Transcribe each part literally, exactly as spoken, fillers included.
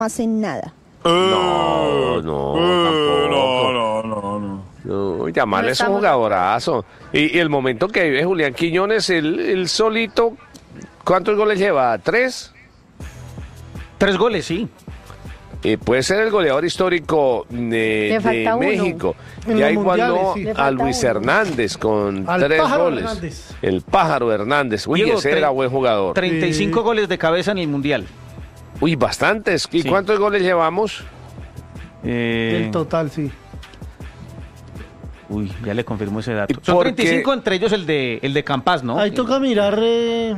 hacen nada. No, no, Eh, tampoco. no, no, no, no. No, Yamal No es un estamos- jugadorazo. Y, y el momento que vive Julián Quiñones, el, el solito, ¿cuántos goles lleva? ¿Tres? Tres goles, sí. Eh, puede ser el goleador histórico de, Le de falta uno. México. En Ya los igualó mundiales, sí. Le a falta Luis uno. Hernández con Al tres Pájaro goles. Hernández. El Pájaro Hernández. Uy, Diego, ese tre- era buen jugador. treinta y cinco Sí. goles de cabeza en el Mundial. Uy, bastantes. ¿Y Sí. cuántos goles llevamos? Eh, El total, sí. Uy, ya le confirmó ese dato. ¿Y Son por treinta y cinco, qué? entre ellos el de el de Campas, ¿no? Ahí toca mirar, eh,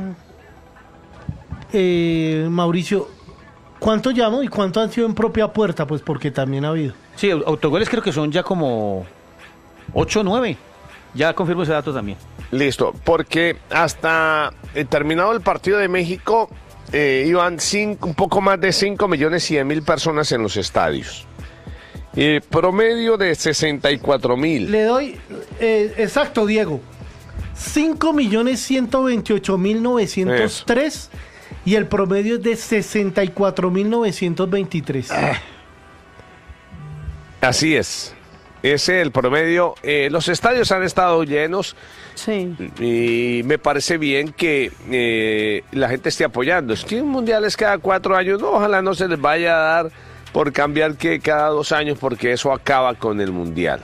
eh, Mauricio, ¿cuánto llamo y cuánto han sido en propia puerta? Pues porque también ha habido. Sí, autogoles creo que son ya como ocho o nueve. Ya confirmo ese dato también. Listo, porque hasta eh, terminado el partido de México eh, iban cinco, un poco más de cinco millones cien mil personas en los estadios. Y promedio de sesenta y cuatro mil. Le doy, eh, exacto, Diego, cinco millones ciento veintiocho mil novecientos tres y el promedio es de sesenta y cuatro mil novecientos veintitrés. Así es. Ese es el promedio. Eh, los estadios han estado llenos Sí. y me parece bien que eh, la gente esté apoyando. Es que un mundial es cada cuatro años. No, ojalá no se les vaya a dar por cambiar que cada dos años, porque eso acaba con el mundial.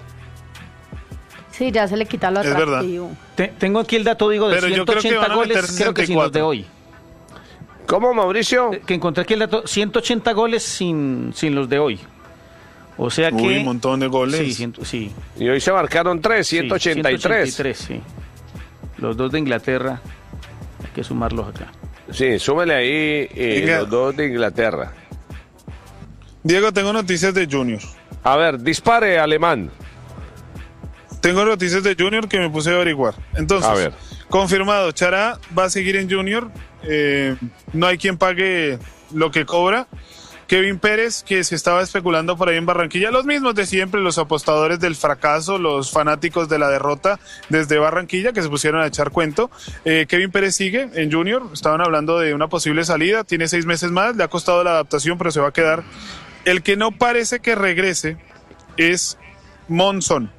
Sí, ya se le quita lo Es verdad. atractivo. Te- tengo aquí el dato, digo, de Pero yo ciento creo que ochenta van a meter goles, creo que sin los de sesenta y cuatro. hoy. ¿Cómo, Mauricio? Eh, Que encontré aquí el dato, ciento ochenta goles sin, sin los de hoy. O sea que... Uy, un montón de goles. Sí, ciento- sí. Y hoy se marcaron tres, sí, ciento ochenta y tres. ciento ochenta y tres, sí. Los dos de Inglaterra, hay que sumarlos acá. Sí, súmele ahí eh, Venga. los dos de Inglaterra. Diego, tengo noticias de Junior. A ver, dispare, alemán. Tengo noticias de Junior que me puse a averiguar. Entonces, A ver. confirmado, Chará va a seguir en Junior. Eh, no hay quien pague lo que cobra. Kevin Pérez, que se estaba especulando por ahí en Barranquilla, los mismos de siempre, los apostadores del fracaso, los fanáticos de la derrota desde Barranquilla, que se pusieron a echar cuento. Eh, Kevin Pérez sigue en Junior, estaban hablando de una posible salida, tiene seis meses más, le ha costado la adaptación, pero se va a quedar. El que no parece que regrese es Monzón.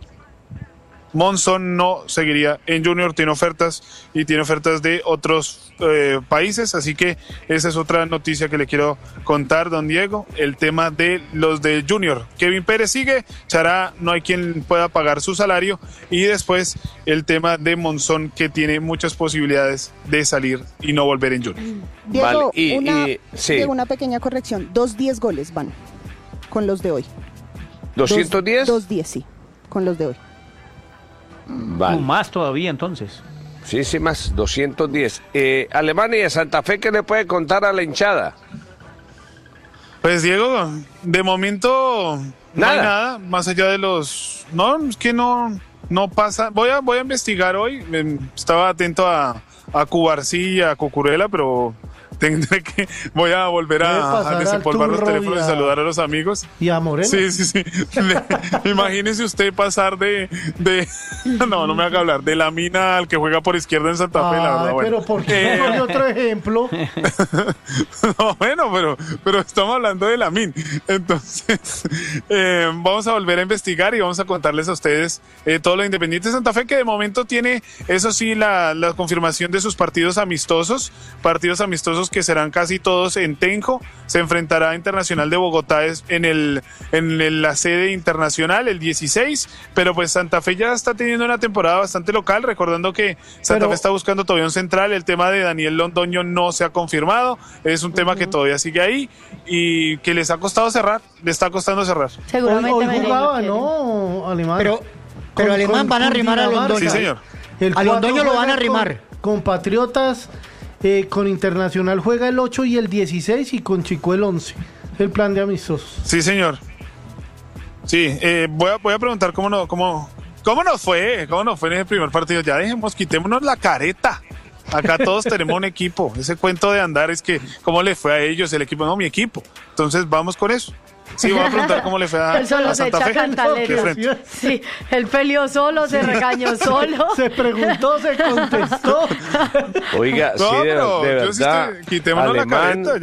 Monzón no seguiría en Junior, tiene ofertas y tiene ofertas de otros eh, países, así que esa es otra noticia que le quiero contar, don Diego, el tema de los de Junior. Kevin Pérez sigue, Chará no hay quien pueda pagar su salario y después el tema de Monzón, que tiene muchas posibilidades de salir y no volver en Junior. Diego, Vale, y- una, y- sí. Diego, una pequeña corrección. Dos diez goles van con los de hoy. ¿doscientos diez? Dos diez, sí, con los de hoy. Vale. O más todavía, entonces. Sí, sí, más, doscientos diez. Eh, Alemania y de Santa Fe, ¿qué le puede contar a la hinchada? Pues Diego, de momento no Nada. hay nada, más allá de los... No, es que no, no pasa. Voy a, voy a investigar hoy, em, estaba atento a, a Cubarcilla, a Cucurella, pero tendré que... Voy a volver Debe a, pasar a al desempolvar los Turro teléfonos y y a- saludar a los amigos. Y a Moreno. Sí, sí, sí. Le- imagínese usted pasar de, de... No, no me haga hablar. De la mina al que juega por izquierda en Santa Fe, la Ay, verdad. Bueno. pero ¿por qué no Eh, hay otro ejemplo? No, bueno, pero, pero estamos hablando de la min. Entonces, eh, vamos a volver a investigar y vamos a contarles a ustedes eh, todo lo Independiente de Santa Fe, que de momento tiene, eso sí, la, la confirmación de sus partidos amistosos, partidos amistosos que serán casi todos en Tenjo. Se enfrentará a Internacional de Bogotá es- en, el, en el- la sede internacional el dieciséis, pero pues Santa Fe ya está teniendo una temporada bastante local, recordando que Santa Pero- Fe está buscando todavía un central, el tema de Daniel Londoño no se ha confirmado, es un tema que todavía sigue ahí y que les ha costado cerrar, le está costando cerrar. Hoy, Seguramente hoy Medellín jugaba, quiere. ¿no, Alemán? Pero- pero Alemán van a arrimar a Cundinamarca. Londoño. Sí, señor. El A Londoño cuatro lo van a juega arrimar. Con, con Patriotas, eh, con Internacional juega el ocho y el dieciséis y con Chico el once. El plan de amistosos. Sí, señor. Sí, eh, voy, a, voy a preguntar cómo, no, cómo, cómo nos fue, cómo nos fue en ese primer partido. Ya dejemos, quitémonos la careta. Acá todos tenemos un equipo. Ese cuento de andar es que, ¿cómo le fue a ellos el equipo? No, mi equipo. Entonces, vamos con eso. Sí, voy a preguntar cómo le fue a, Él solo a se Santa echa Fe. cantaletas. De frente. Sí, él peleó solo, se regañó solo. Se preguntó, se contestó. Oiga, No, sí, de, pero de yo sí verdad, estoy- quitémonos la Alemán, careta ya.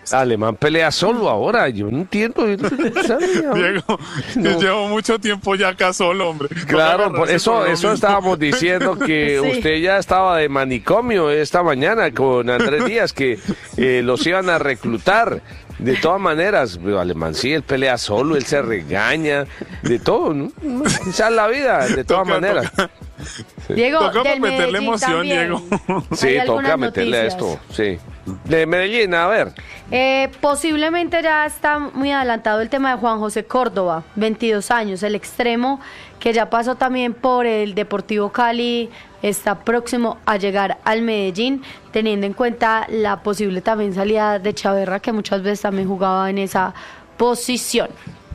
Alemán pelea solo ahora, yo no entiendo. Yo no sabía. Diego, No. yo llevo mucho tiempo ya acá solo, hombre. Claro, Toca por agarrarse eso, por lo eso mismo. estábamos diciendo que Sí. usted ya estaba de manicomio esta mañana con Andrés Díaz, que eh, los iban a reclutar. De todas maneras, pero Alemán sí, él pelea solo, él se regaña, de todo, ¿no? Esa es la vida, de todas Toca, maneras. toca. Diego, Toca del meterle Medellín emoción, también. Diego. Sí, Hay toca algunas meterle a noticias. esto, sí. De Medellín, a ver. Eh, posiblemente ya está muy adelantado el tema de Juan José Córdoba, veintidós años, el extremo que ya pasó también por el Deportivo Cali, está próximo a llegar al Medellín, teniendo en cuenta la posible también salida de Chaverra, que muchas veces también jugaba en esa posición.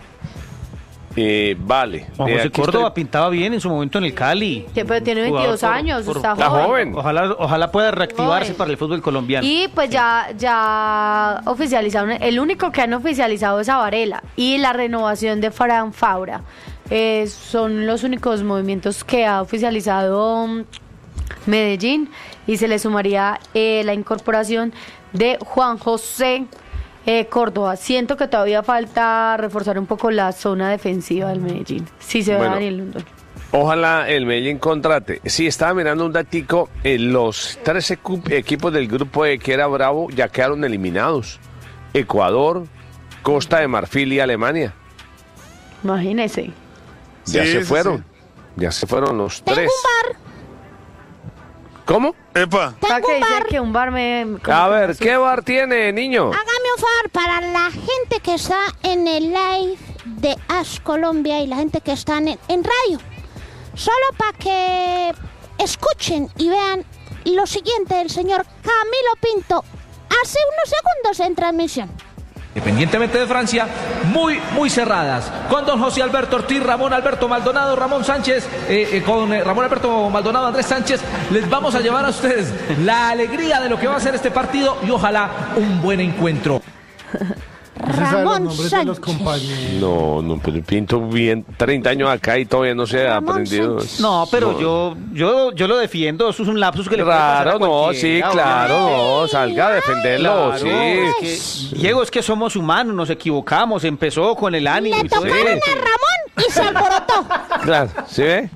Eh, vale. Juan Eh, José aquí Córdoba estoy- pintaba bien en su momento en el Cali. Que pero tiene Jugador veintidós por- años, por- está Está joven. joven. Ojalá, ojalá pueda reactivarse Joven. para el fútbol colombiano. Y pues ya, ya oficializaron, el único que han oficializado es a Varela y la renovación de Fran Fabra. Eh, son los únicos movimientos que ha oficializado mm, Medellín, y se le sumaría eh, la incorporación de Juan José eh, Córdoba. Siento que todavía falta reforzar un poco la zona defensiva del Medellín. Sí se va Bueno. a dar el mundo. Ojalá el Medellín contrate. Sí, estaba mirando un datico. eh, los tres ecu- equipos del grupo E que era Bravo ya quedaron eliminados. Ecuador, Costa de Marfil y Alemania. Imagínese. Ya Sí, se sí, fueron. sí. Ya se fueron los Tengo tres. un bar. ¿Cómo? Epa, ¿Para Tengo qué un dice bar. que un bar me... como A que ver, me ¿qué bar tiene, niño? Hágame un favor para la gente que está en el live de As Colombia y la gente que está en, en radio. Solo para que escuchen y vean lo siguiente del señor Camilo Pinto hace unos segundos en transmisión. Independientemente de Francia, muy, muy cerradas. Con don José Alberto Ortiz, Ramón Alberto Maldonado, Ramón Sánchez, eh, eh, con eh, Ramón Alberto Maldonado, Andrés Sánchez, les vamos a llevar a ustedes la alegría de lo que va a ser este partido y ojalá un buen encuentro. No se sabe los Ramón nombres de los Sánchez. compañeros. No, no, pero Pinto bien treinta años acá y todavía no se ha Ramón aprendido. Sánchez. No, pero yo, yo, yo lo defiendo. Eso es un lapsus que le puede pasar a Claro, no, sí, cualquiera, claro, obviamente. no, salga a defenderlo, Claro, sí. es que, Diego, es que somos humanos, nos equivocamos, empezó con el ánimo Le y todo tocaron eso. a Ramón y se alborotó. Claro, ¿sí ve?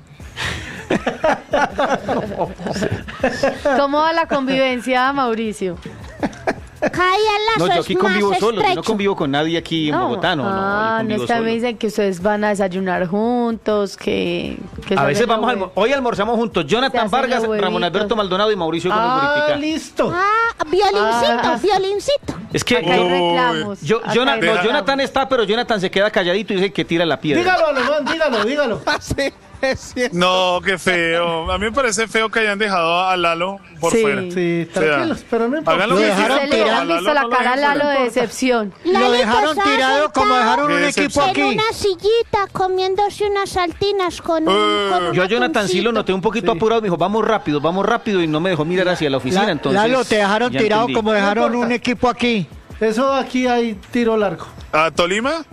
¿Cómo va la convivencia, Mauricio? Caía el No, lazo yo aquí es convivo más solo, yo no estrecho. convivo con nadie aquí en Bogotá, no, no, yo Ah, no convivo es que me solo. dicen que ustedes van a desayunar juntos, que... que A se veces hacen vamos, a los almo- hoy almorzamos juntos, Se Jonathan hacen Vargas, los Ramón huevitos. Alberto Maldonado y Mauricio Gómez Ah, Buritica. listo. Ah, violincito, Ah. violincito. Es que Acá hay Uy. reclamos. yo, acá Jona- hay no, reclamos. Jonathan está, pero Jonathan se queda calladito y dice que tira la piedra. Dígalo, Alemán, dígalo, dígalo. no, qué feo. A mí me parece feo que hayan dejado a Lalo por Sí. fuera. Sí, O sea, tranquilos, pero no importa. hagan lo Lo que dejaron quieran, Se le pero han a Lalo visto la no lo cara a dejen Lalo fuera. de decepción. Lo Lalito dejaron está tirado como sentado dejaron un Qué equipo decepción. en aquí. una sillita comiéndose unas saltinas con, un- Eh. con un Yo a Jonathan sí lo atuncito. noté un poquito apurado, me dijo, vamos rápido, vamos rápido, y no me dejó mirar hacia la oficina, La- entonces... Lalo, te dejaron ya tirado entendí. como dejaron No un importa. equipo aquí. Eso aquí hay tiro largo. ¿A Tolima?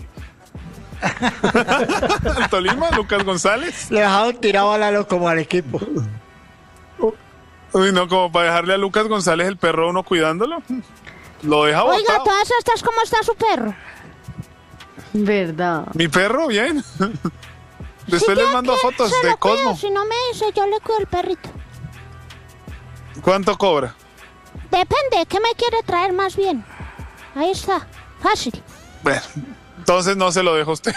¿A Tolima? ¿Lucas González? Le dejaron tirado a Lalo como al equipo. Uy, no, como para dejarle a Lucas González el perro a uno cuidándolo. Lo deja Oiga, botado. todas estas, ¿cómo está su perro? Verdad. Mi perro, bien. Después les quiere mando que fotos se de lo cuido, Cosmo. Si no me dice, yo le cuido el perrito. ¿Cuánto cobra? Depende, ¿qué me quiere traer más bien? Ahí está, fácil. Bueno, entonces no se lo dejo a usted.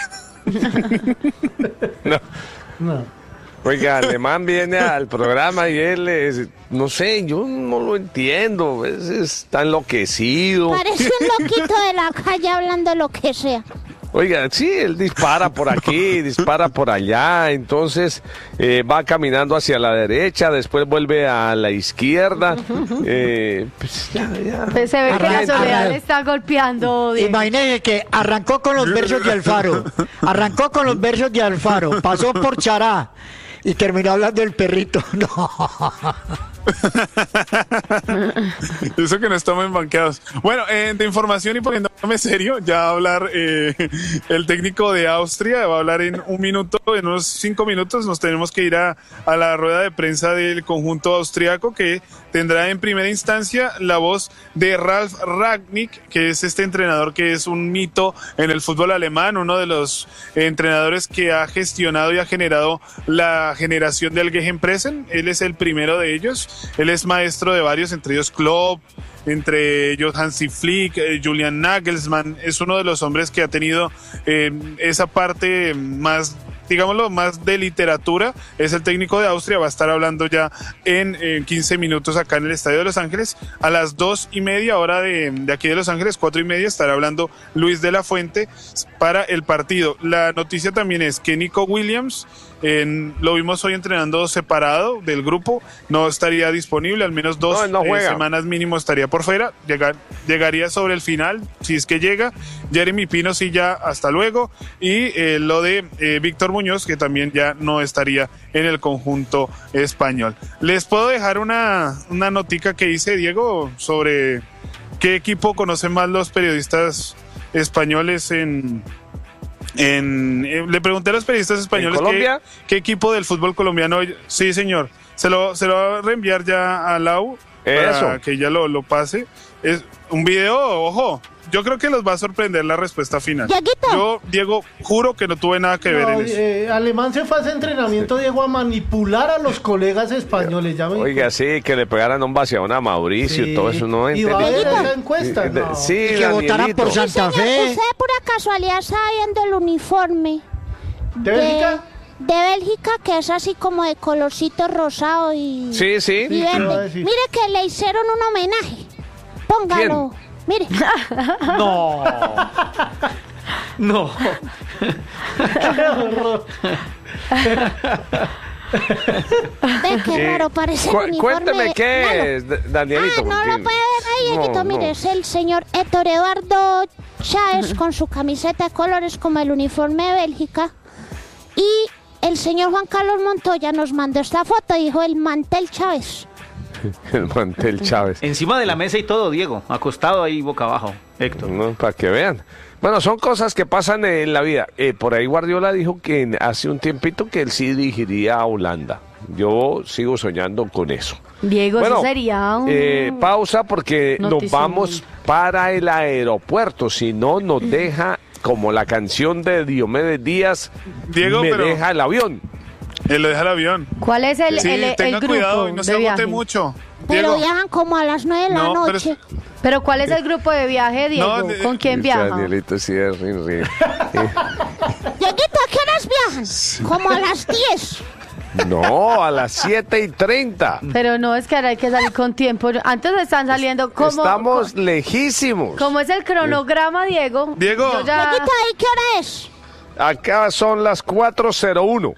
No. No. Oiga, Alemán viene al programa y él es, no sé, yo no lo entiendo, es, está enloquecido. Parece un loquito de la calle hablando lo que sea. Oiga, sí, él dispara por aquí, dispara por allá, entonces eh, va caminando hacia la derecha, después vuelve a la izquierda. Eh, pues ya, ya. Pues se ve que la Arranca, soledad arranca. le está golpeando. Diego. Imagínese que arrancó con los versos de Alfaro. Arrancó con los versos de Alfaro. Pasó por Chará. Y terminó hablando del perrito. No. Eso que no estamos embanqueados. Bueno, eh, de información y poniéndome serio, ya va a hablar eh, el técnico de Austria, va a hablar en un minuto, en unos cinco minutos. Nos tenemos que ir a, a la rueda de prensa del conjunto austriaco que tendrá en primera instancia la voz de Ralf Rangnick, que es este entrenador que es un mito en el fútbol alemán, uno de los entrenadores que ha gestionado y ha generado la generación del Gegenpressing. Él es el primero de ellos, él es maestro de varios, entre ellos Klopp, entre ellos Hansi Flick, eh, Julian Nagelsmann. Es uno de los hombres que ha tenido eh, esa parte más, digámoslo, más de literatura. Es el técnico de Austria, va a estar hablando ya en, en quince minutos acá en el Estadio de Los Ángeles. A las dos y media hora de, de aquí de Los Ángeles, cuatro y media, estará hablando Luis de la Fuente para el partido. La noticia también es que Nico Williams, en, lo vimos hoy entrenando separado del grupo, no estaría disponible, al menos dos no, no eh, semanas mínimo estaría por fuera, Llegar, llegaría sobre el final, si es que llega. Jeremy Pino sí ya hasta luego, y eh, lo de eh, Víctor Muñoz, que también ya no estaría en el conjunto español. Les puedo dejar una, una notica que hice, Diego, sobre qué equipo conocen más los periodistas españoles en... En, eh, le pregunté a los periodistas españoles qué, qué equipo del fútbol colombiano. Sí, señor, se lo, se lo va a reenviar ya a Lau para Eso. que ya lo, lo pase. Es un video, ojo, yo creo que los va a sorprender la respuesta final. Dieguito. Yo, Diego, juro que no tuve nada que ver No, en eso. eh, Alemán se fue a ese entrenamiento, Diego, a manipular a los colegas españoles. Ya me- Oiga, sí, que le pegaran un vaciadón a Mauricio y Sí. todo eso, no Y va a entendí. haber esa encuesta. No. Sí, Y que votaran Danielito. por Sí, Santa señor, Fe. usted de pura casualidad está viendo el uniforme ¿De Bélgica? de Bélgica, que es así como de colorcito rosado y, Sí, sí. y ¿qué va a verde. decir? Mire que le hicieron un homenaje. Póngalo. Mire. No. No. Qué horror. Ve qué Eh, raro parece el cu- uniforme. Cuénteme de- qué Míralo. es, D- Danielito. Ah, no porque- lo puede ver ahí, Dieguito. No, Mire, no. es el señor Héctor Eduardo Chávez con su camiseta de colores como el uniforme de Bélgica. Y el señor Juan Carlos Montoya nos mandó esta foto, dijo el mantel Chávez. El mantel Chávez. Encima de la mesa y todo, Diego. Acostado ahí boca abajo, Héctor. No, para que vean. Bueno, son cosas que pasan en la vida. Eh, por ahí Guardiola dijo que en- hace un tiempito que él sí dirigiría a Holanda. Yo sigo soñando con eso. Diego, Bueno, eso sería un... eh, pausa porque nos notición. vamos para el aeropuerto. Si no, nos deja, como la canción de Diomedes Díaz, Diego, me pero- deja el avión. Él lo deja el avión. ¿Cuál es el, Sí, el, el tenga grupo cuidado y no de se agote viaje? mucho. Pero Diego, viajan como a las nueve de la No, pero noche. Pero ¿cuál es el grupo de viaje, Diego? No, de- ¿Con quién Dice viaja? Danielito, sí, es rin, rin. Dieguito, ¿a qué horas viajan? Como a las diez. No, a las siete y treinta. Pero no, es que ahora hay que salir con tiempo. Antes están saliendo como... Estamos lejísimos. ¿Cómo es el cronograma, Diego? Diego. Yo ya- Dieguito, ¿ahí qué hora es? Acá son las cuatro cero uno.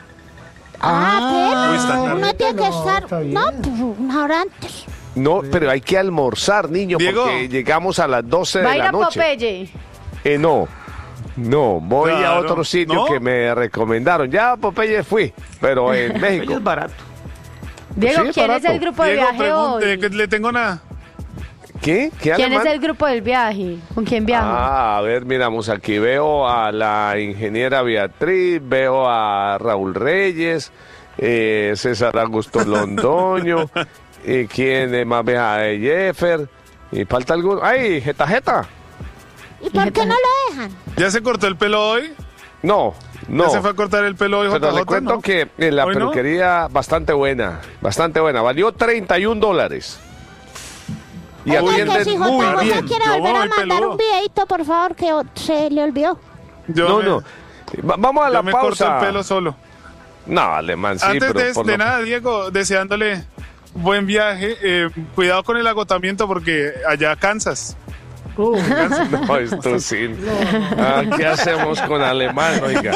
Ah, Uy, está pero uno tarde. tiene que No, estar... está bien. No, pues una hora antes. No, pero hay que almorzar, niño, Diego. porque llegamos a las doce ¿Va a de ir la a noche. Popeye? Eh, no, no, voy a Claro, otro sitio ¿no? que me recomendaron. Ya a Popeye fui, pero en Ella México. es barato. Diego, Sí, es ¿quién barato. es el grupo de Diego, viaje pregunte, hoy? que le tengo nada. ¿Qué? ¿Qué ¿Quién alemán? es el grupo del viaje? ¿Con quién viaja? Ah, a ver, miramos aquí. Veo a la ingeniera Beatriz, veo a Raúl Reyes, eh, César Augusto Londoño, y quién más ve a Jeffer, y falta alguno. ¡Ay, Jeta Jeta! ¿Y por qué no lo dejan? ¿Ya se cortó el pelo hoy? No, no. ¿Ya se fue a cortar el pelo hoy, Pero J J? le cuento ¿No? que en la ¿Hoy no? peluquería bastante buena, bastante buena. Valió treinta y un dólares. Y Oiga, que atienden si muy J J bien. quiere Yo volver a voy, mandar peludo. un videito, por favor, que o- se le olvidó. Yo No, me, no. Va- Vamos a yo la me corto pausa. el pelo solo. No, alemán, sí, Antes pero de, por de lo- nada, Diego, deseándole buen viaje. eh, cuidado con el agotamiento porque allá cansas. Uh, No, esto sí. Ah, ¿qué hacemos con alemán, oiga?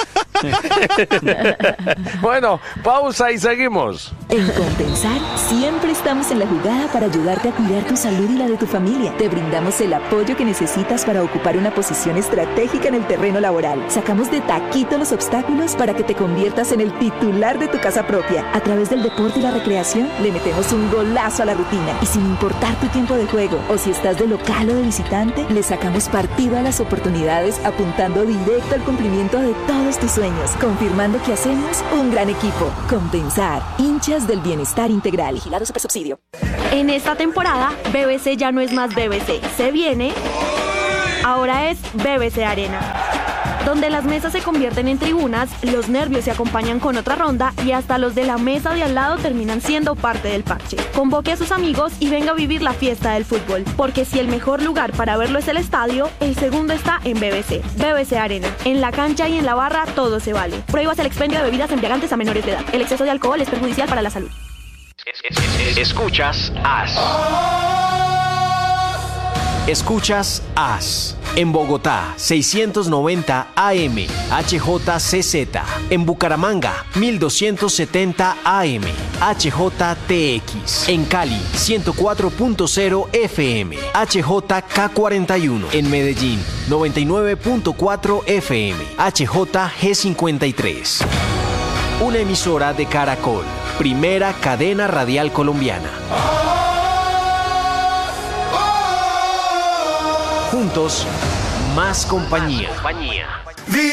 Bueno, pausa y seguimos. En Compensar siempre estamos en la jugada para ayudarte a cuidar tu salud y la de tu familia. Te brindamos el apoyo que necesitas para ocupar una posición estratégica en el terreno laboral. Sacamos de taquito los obstáculos para que te conviertas en el titular de tu casa propia. A través del deporte y la recreación le metemos un golazo a la rutina. Y sin importar tu tiempo de juego o si estás de local o de visitante, le sacamos partido a las oportunidades apuntando directo al cumplimiento de todos tus sueños, confirmando que hacemos un gran equipo. Compensar, hinchas del bienestar integral. Vigilado Supersubsidio. En esta temporada, B B C ya no es más B B C. Se viene, ahora es B B C Arena, donde las mesas se convierten en tribunas, los nervios se acompañan con otra ronda y hasta los de la mesa de al lado terminan siendo parte del parche. Convoque a sus amigos y venga a vivir la fiesta del fútbol, porque si el mejor lugar para verlo es el estadio, el segundo está en B B C. B B C Arena. En la cancha y en la barra todo se vale. Prohíbas el expendio de bebidas embriagantes a menores de edad. El exceso de alcohol es perjudicial para la salud. Escuchas A S. Escuchas A S. En Bogotá, seiscientos noventa A M, H J C Z. En Bucaramanga, mil doscientos setenta A M, H J T X. En Cali, ciento cuatro punto cero F M, H J K cuarenta y uno. En Medellín, noventa y nueve punto cuatro F M, H J G cincuenta y tres. Una emisora de Caracol, primera cadena radial colombiana. Juntos, más compañía.